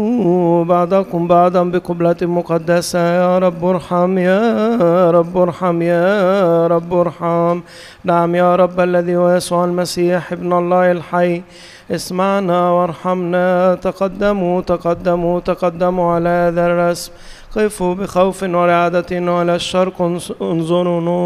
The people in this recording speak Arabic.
بعضكم بعضا بقبلة مقدسة. يا رب ارحم، يا رب ارحم، يا رب ارحم. نعم يا رب الذي هو يسوع المسيح ابن الله الحي، اسمعنا وارحمنا. تقدموا تقدموا تقدموا على هذا الرسم، قفوا بخوف ورعدة وإلى الشرق انظروا.